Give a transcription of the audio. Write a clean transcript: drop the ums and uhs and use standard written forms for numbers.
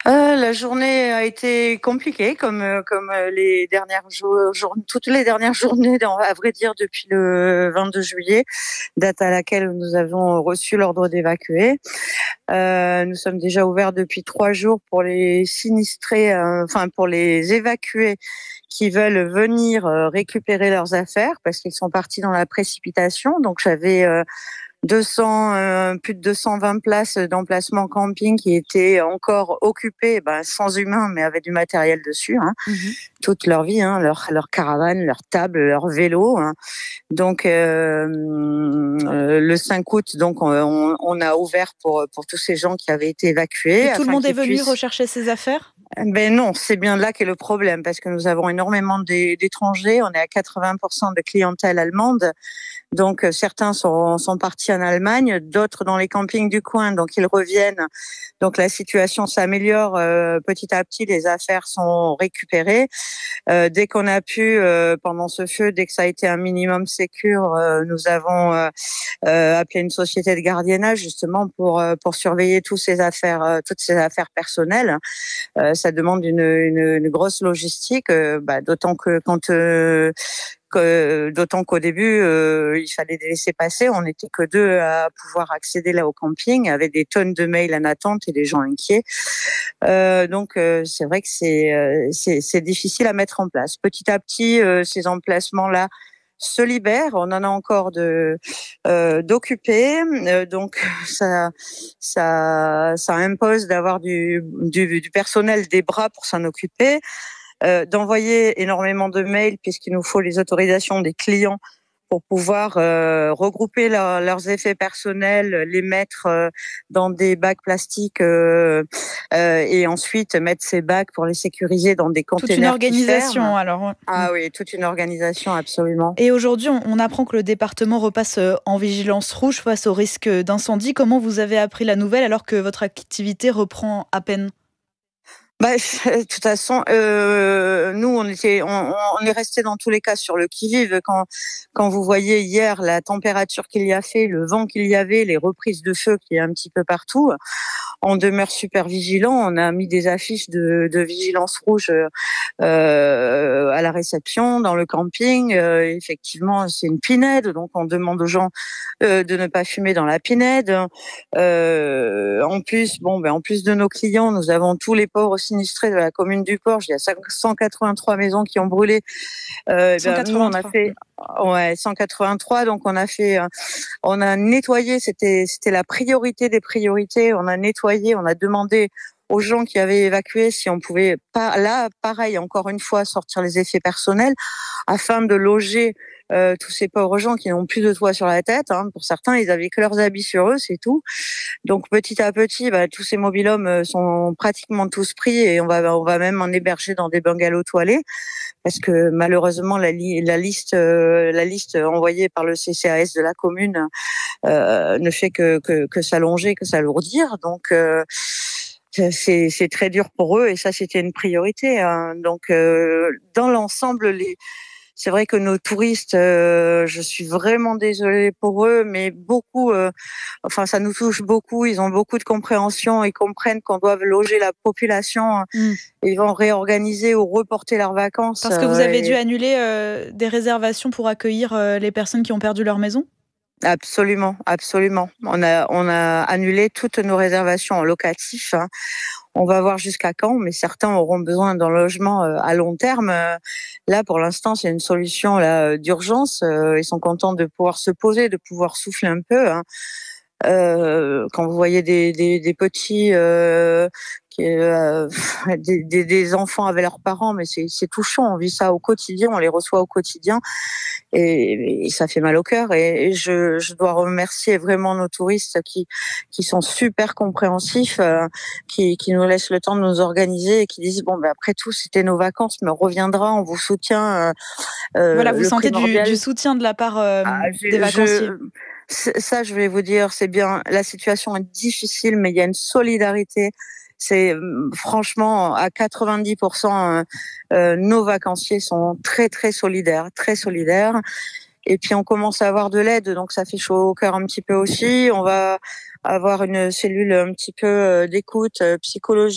La journée a été compliquée comme les dernières toutes les dernières journées, à vrai dire, depuis le 22 juillet, date à laquelle nous avons reçu l'ordre d'évacuer. Nous sommes déjà ouverts depuis 3 jours pour les sinistrés, enfin pour les évacués qui veulent venir récupérer leurs affaires parce qu'ils sont partis dans la précipitation. Donc j'avais 200, plus de 220 places d'emplacement camping qui étaient encore occupées, sans humains, mais avec du matériel dessus, Mmh. toute leur vie, leur caravane, leur table, leur vélo. Donc le 5 août, donc on a ouvert pour tous ces gens qui avaient été évacués Et tout le afin monde est qu'ils venu puissent. rechercher ses affaires? Ben non, c'est bien là qu'est le problème parce que nous avons énormément d'étrangers. On est à 80% de clientèle allemande. Donc certains sont partis en Allemagne, d'autres dans les campings du coin, donc ils reviennent. Donc la situation s'améliore petit à petit, les affaires sont récupérées. Dès qu'on a pu, pendant ce feu, dès que ça a été un minimum sécure, nous avons appelé une société de gardiennage justement pour surveiller toutes ces affaires personnelles. Ça demande une grosse logistique, d'autant que d'autant qu'au début, il fallait les laisser passer. On n'était que 2 à pouvoir accéder là au camping, avec des tonnes de mails en attente et des gens inquiets. Donc, c'est vrai que c'est difficile à mettre en place. Petit à petit, ces emplacements-là se libèrent. On en a encore d'occupés. Donc, ça impose d'avoir du personnel, des bras pour s'en occuper. D'envoyer énormément de mails puisqu'il nous faut les autorisations des clients pour pouvoir regrouper leurs effets personnels, les mettre dans des bacs plastiques et ensuite mettre ces bacs pour les sécuriser dans des Toute une containers qui ferment. organisation alors, ouais. Mmh. Ah oui, toute une organisation, absolument. Et aujourd'hui, on apprend que le département repasse, en vigilance rouge face au risque d'incendie. Comment vous avez appris la nouvelle alors que votre activité reprend à peine? De toute façon, nous on est resté dans tous les cas sur le qui-vive. Quand vous voyez hier la température qu'il y a fait, le vent qu'il y avait, les reprises de feu qu'il y a un petit peu partout, on demeure super vigilant. On a mis des affiches de vigilance rouge à la réception, dans le camping. Effectivement, c'est une pinède, donc on demande aux gens de ne pas fumer dans la pinède. En plus, en plus de nos clients, nous avons tous les pauvres sinistrés de la commune du Porche. Il y a 183 maisons qui ont brûlé. Nous, on a 183. fait 183, donc on a nettoyé. C'était la priorité des priorités. On a nettoyé, on a demandé aux gens qui avaient évacué si on pouvait pas, là, pareil, encore une fois, sortir les effets personnels afin de loger tous ces pauvres gens qui n'ont plus de toit sur la tête. Pour certains, ils avaient que leurs habits sur eux, c'est tout. Donc petit à petit, tous ces mobil-homes sont pratiquement tous pris et on va même en héberger dans des bungalows toilés parce que malheureusement la liste envoyée par le CCAS de la commune ne fait que s'allonger, que s'alourdir. Donc c'est très dur pour eux et ça c'était une priorité. Donc dans l'ensemble, c'est vrai que nos touristes, je suis vraiment désolée pour eux, mais beaucoup, ça nous touche beaucoup. Ils ont beaucoup de compréhension. Ils comprennent qu'on doit loger la population. Mmh. Ils vont réorganiser ou reporter leurs vacances. Parce que vous avez dû annuler, des réservations pour accueillir, les personnes qui ont perdu leur maison? Absolument, absolument. On a annulé toutes nos réservations en locatif. On va voir jusqu'à quand, mais certains auront besoin d'un logement à long terme. Là, pour l'instant, c'est une solution là d'urgence. Ils sont contents de pouvoir se poser, de pouvoir souffler un peu. Quand vous voyez des petits des enfants avec leurs parents, mais c'est touchant. On vit ça au quotidien, on les reçoit au quotidien, et ça fait mal au cœur. Et je dois remercier vraiment nos touristes qui sont super compréhensifs, qui nous laissent le temps de nous organiser et qui disent après tout c'était nos vacances, mais on reviendra, on vous soutient. Voilà, vous Le sentez du primordial. soutien de la part, des vacanciers? Je Ça, je vais vous dire, c'est bien. La situation est difficile, mais il y a une solidarité. C'est franchement à 90%, nos vacanciers sont très très solidaires, très solidaires. Et puis on commence à avoir de l'aide, donc ça fait chaud au cœur un petit peu aussi. On va avoir une cellule un petit peu d'écoute psychologique